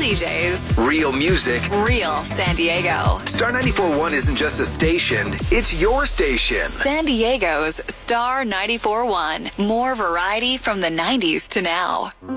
DJs, real music, real San Diego. Star 94.1 isn't just a station, it's your station. San Diego's Star 94.1. More variety from the 90s to now.